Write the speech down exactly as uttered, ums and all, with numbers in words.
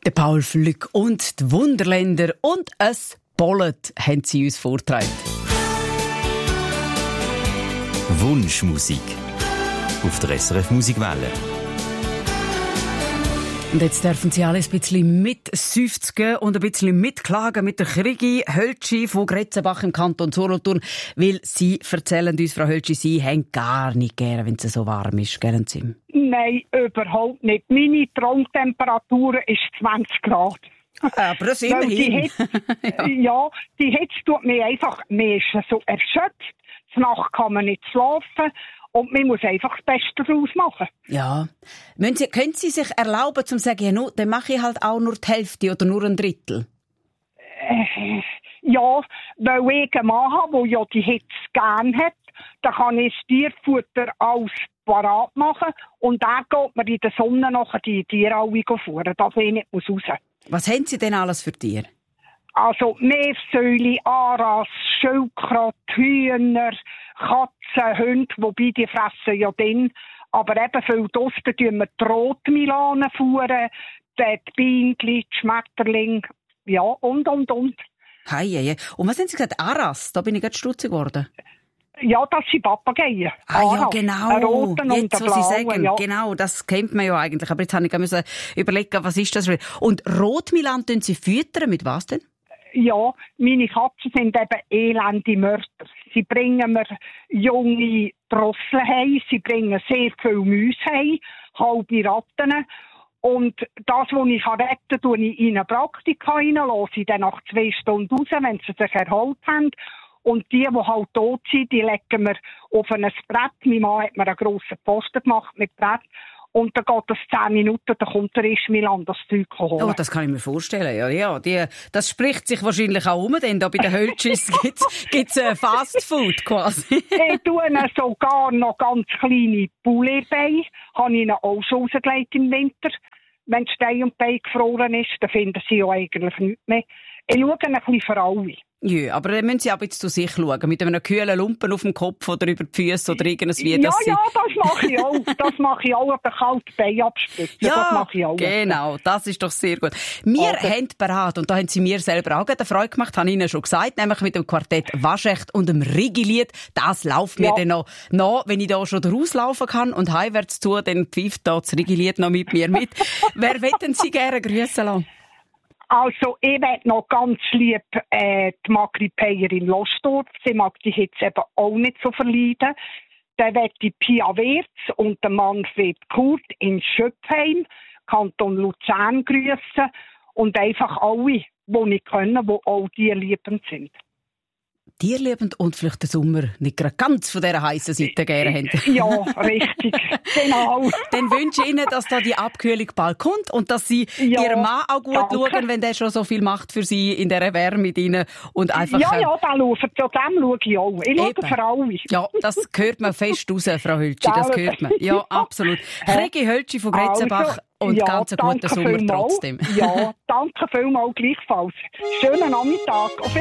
Der Paul Flück und die Wunderländer und es Bollet haben sie uns vorgetragen. Wunschmusik auf der S R F Musikwelle. Und jetzt dürfen Sie alle ein bisschen mitseufzen und ein bisschen mitklagen mit der Krigi Höltschi von Gretzenbach im Kanton Solothurn, weil Sie erzählen uns, Frau Höltschi, Sie haben gar nicht gerne, wenn es so warm ist. Gern Sie? Nein, überhaupt nicht. Meine Traumtemperatur ist zwanzig Grad. Aber das immerhin. Die Hitze, ja. ja, die Hitze tut mir einfach, mir ist so erschöpft. Nacht kann man nicht schlafen. Und man muss einfach das Beste daraus machen. Ja. Müssen Sie, können Sie sich erlauben, zu sagen, ja, no, dann mache ich halt auch nur die Hälfte oder nur ein Drittel? Äh, ja, weil ich einen Mann habe, der ja die Hitze gerne hat, dann kann ich das Tierfutter alles parat machen und dann geht man in der Sonne nachher die Tiere alle fuhren. Da will ich nicht raus. Was haben Sie denn alles für Tiere? Also Meersäule, Aras, Schildkröte, Hühner, Katzen, Hunde, wobei die fressen ja dann. Aber eben viel draussen tun wir die Rotmilanen fuhren, die Bienen, die Schmetterlinge, ja, und, und, und. Hei, hei. Und was haben Sie gesagt? Aras? Da bin ich gerade stutzig geworden. Ja, das sind Papageien. Ah ja, Aras. genau. Ein roten jetzt, und ein was Sie blauen, sagen, ja. genau, das kennt man ja eigentlich. Aber jetzt habe ich müssen überlegen, was ist das? Und Rotmilan tun Sie füttern, mit was denn? Ja, meine Katzen sind eben elende Mörder. Sie bringen mir junge Drossel heim, sie bringen sehr viel Mäuse heim, halbe Ratten. Und das, was ich retten kann, tue ich in eine Praktika rein, lasse ich dann nach zwei Stunden raus, wenn sie sich erholt haben. Und die, die halt tot sind, die legen wir auf ein Brett. Mein Mann hat mir einen grossen Posten gemacht mit Brett. Und dann geht es zehn Minuten, dann kommt der Ischmilan das Zeug holen. Oh, das kann ich mir vorstellen. Ja, ja, die, das spricht sich wahrscheinlich auch um, denn da bei den Höltschis gibt es äh, Fast Food quasi. Ich tue sogar noch ganz kleine Poulet-Beine. Habe ich ihnen auch schon rausgelegt im Winter. Wenn die Stein und Bein gefroren ist, dann finden sie ja eigentlich nichts mehr. Ich schaue ein bisschen für alle. Ja, aber dann müssen Sie auch jetzt zu sich schauen. Mit einem kühlen Lumpen auf dem Kopf oder über die Füße oder irgendwas wie ja, das. Ja, ja, das mache ich auch. Das mache ich auch. Aber kalt Bein abspritzen. Ja, das mache ich auch. Genau. Das ist doch sehr gut. Wir aber haben parat, und da haben Sie mir selber auch eine Freude gemacht, habe ich Ihnen schon gesagt, nämlich mit dem Quartett Waschecht und dem Rigi-Lied. Das läuft mir ja. dann noch, noch, wenn ich da schon rauslaufen kann und heimwärts zu, dann pfeift da das Rigi-Lied noch mit mir mit. Wer wollen Sie gerne grüßen lassen? Also, ich möchte noch ganz lieb äh, die Magri Peyer in Lostorf. Sie mag die jetzt eben auch nicht so verleiden. Dann möchte ich Pia Wirz und den Manfred Kurt in Schöpfheim, Kanton Luzern, grüßen. Und einfach alle, die ich können, die auch tierliebend sind. Tierliebend und vielleicht den Sommer nicht gerade ganz von dieser heissen Seite gerne haben. Ja, richtig. Genau. Dann wünsche ich Ihnen, dass da die Abkühlung bald kommt und dass Sie ja, Ihren Mann auch gut danke. schauen, wenn der schon so viel macht für Sie in dieser Wärme drin. Und einfach, ja, ja, da schaue, zu dem schaue ich auch. Ich schaue eben. für alle. Ja, das hört man fest raus, Frau Höltschi, das hört man. Ja, absolut. Krigi Höltschi von Gretzenbach also, und ja, ganz einen guten Sommer vielmal. trotzdem. Ja, danke vielmals gleichfalls. Schönen Nachmittag.